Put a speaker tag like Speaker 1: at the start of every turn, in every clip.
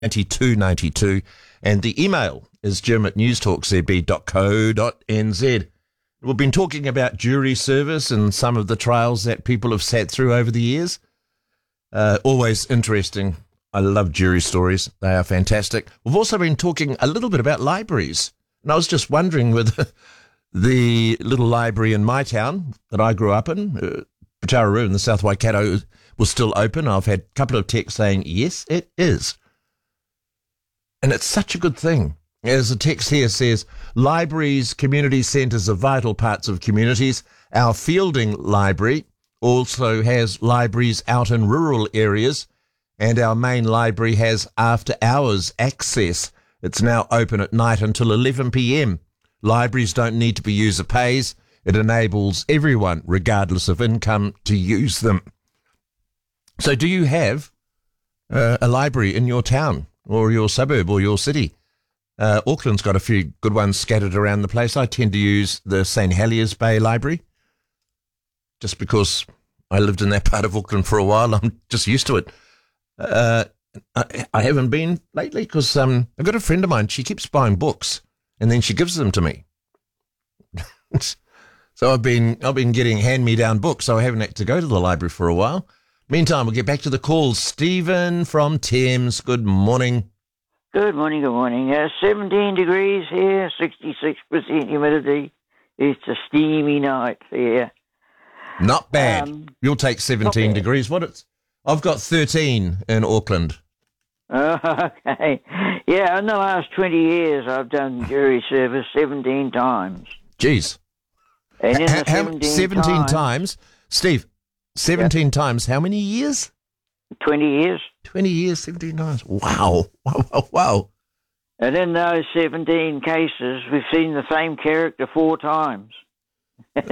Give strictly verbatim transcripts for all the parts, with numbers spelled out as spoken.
Speaker 1: ninety-two ninety-two, and the email is jim at newstalk z b dot co dot n z. We've been talking about jury service and some of the trials that people have sat through over the years. Uh, always interesting. I love jury stories. They are fantastic. We've also been talking a little bit about libraries. And I was just wondering whether the little library in my town that I grew up in, uh, Putaruru in the South Waikato, was still open. I've had a couple of texts saying, yes, it is. And it's such a good thing. As the text here says, libraries, community centres are vital parts of communities. Our Fielding Library also has libraries out in rural areas, and our main library has after-hours access. It's now open at night until eleven p.m. Libraries don't need to be user pays. It enables everyone, regardless of income, to use them. So do you have uh, a library in your town or your suburb or your city? Uh, Auckland's got a few good ones scattered around the place. I tend to use the Saint Heliers Bay Library just because I lived in that part of Auckland for a while. I'm just used to it. Uh, I, I haven't been lately because um, I've got a friend of mine. She keeps buying books and then she gives them to me. So I've been I've been getting hand-me-down books, so I haven't had to go to the library for a while. Meantime, we'll get back to the calls. Stephen from Thames, good morning.
Speaker 2: Good morning, good morning. Uh, seventeen degrees here, sixty-six percent humidity. It's a steamy night here.
Speaker 1: Not bad.
Speaker 2: Um,
Speaker 1: You'll take seventeen degrees. What it's? I've got thirteen in Auckland.
Speaker 2: Oh, okay. Yeah, in the last twenty years, I've done jury service seventeen times.
Speaker 1: Jeez.
Speaker 2: And in
Speaker 1: H-
Speaker 2: the
Speaker 1: how,
Speaker 2: seventeen,
Speaker 1: seventeen
Speaker 2: times,
Speaker 1: times? Steve, seventeen
Speaker 2: yep.
Speaker 1: times, how many years?
Speaker 2: twenty years.
Speaker 1: twenty years, seventeen times. Wow. Wow, wow, wow.
Speaker 2: And in those seventeen cases, we've seen the same character four times.
Speaker 1: uh,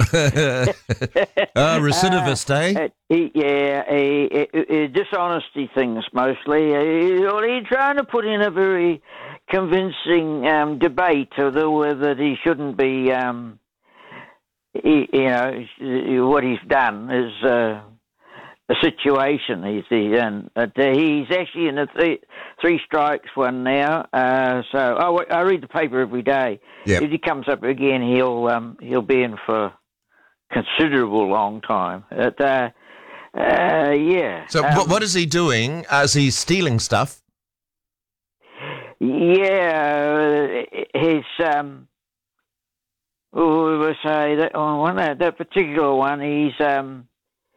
Speaker 1: recidivist,
Speaker 2: uh,
Speaker 1: eh?
Speaker 2: He, yeah, he, he, he, dishonesty things mostly. He, he's trying to put in a very convincing um, debate of the, whether he shouldn't be, um, he, you know, what he's done is uh, a situation. He's he, and uh, he's actually in a three, three strikes one now. Uh, so oh, I read the paper every day.
Speaker 1: Yep.
Speaker 2: If he comes up again, he'll um, he'll be in for considerable long time. But, uh, uh, yeah.
Speaker 1: So
Speaker 2: um,
Speaker 1: what, what is he doing? Uh, is he stealing stuff?
Speaker 2: Yeah, his um, oh, we say that oh, one that, that particular one. He's um,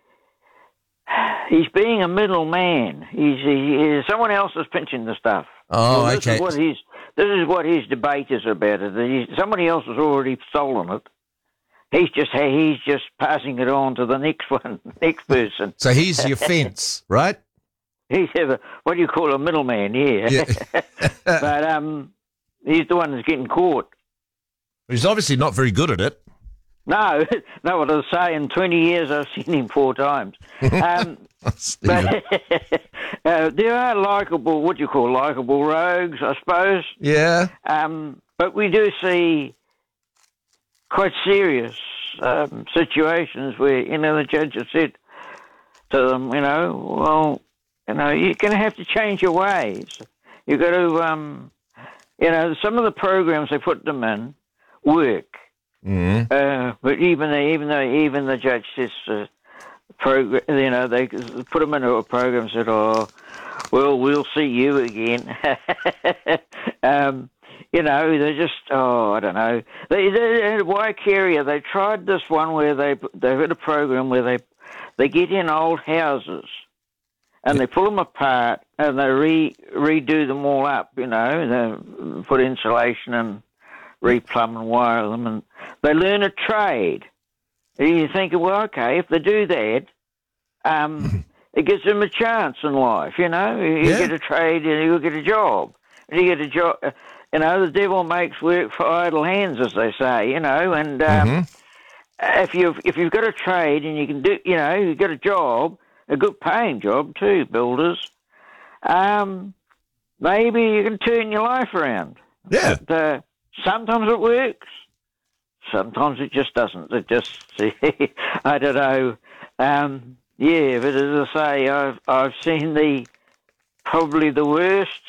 Speaker 2: he's being a middleman. He's, he, someone else is pinching the stuff.
Speaker 1: Oh,
Speaker 2: well, this
Speaker 1: okay.
Speaker 2: Is what his, this is what his debate is about. It. Somebody else has already stolen it. He's just he's just passing it on to the next one, next person.
Speaker 1: So he's your fence, right?
Speaker 2: He's a, what do you call a middleman? Yeah, yeah. But um, he's the one that's getting caught.
Speaker 1: He's obviously not very good at it.
Speaker 2: No, no. What I was saying, twenty years I've seen him four times. Um, but uh, there are likable, what do you call likable rogues, I suppose.
Speaker 1: Yeah.
Speaker 2: Um, but we do see quite serious um, situations where, you know, the judge has said to them, you know, well, you know, you're going to have to change your ways. You've got to, um, you know, some of the programs they put them in work.
Speaker 1: Mm-hmm.
Speaker 2: Uh, but even the, even though even the judge says, uh, program, you know, they put them into a program and said, oh, well, we'll see you again. um, you know, they just, oh, I don't know. They, they, in Waikaria, they tried this one where they they had a program where they they get in old houses and they pull them apart and they re redo them all up. You know, they put insulation and replumb and wire them, and they learn a trade. And you think, well, okay, if they do that, um, it gives them a chance in life. You know, you
Speaker 1: Yeah.
Speaker 2: get a trade and you get a job, and you get a job. You know, the devil makes work for idle hands, as they say. You know, and um,
Speaker 1: Mm-hmm.
Speaker 2: if you've if you've got a trade and you can do, you know, you get a job, a good paying job too, builders. Um, maybe you can turn your life around.
Speaker 1: Yeah.
Speaker 2: But, uh, sometimes it works. Sometimes it just doesn't. It just, I don't know. Um, yeah, but as I say, I've I've seen the probably the worst